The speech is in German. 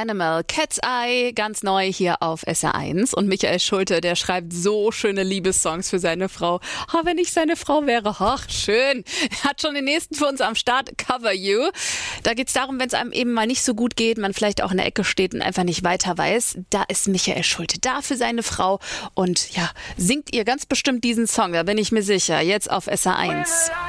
Animal, Cat's Eye, ganz neu hier auf SR1. Und Michael Schulte, der schreibt so schöne Liebessongs für seine Frau. Wenn ich seine Frau wäre, ach, schön. Er hat schon den nächsten für uns am Start, Cover You. Da geht's darum, wenn es einem eben mal nicht so gut geht, man vielleicht auch in der Ecke steht und einfach nicht weiter weiß. Da ist Michael Schulte da für seine Frau und ja, singt ihr ganz bestimmt diesen Song, da bin ich mir sicher. Jetzt auf SR1.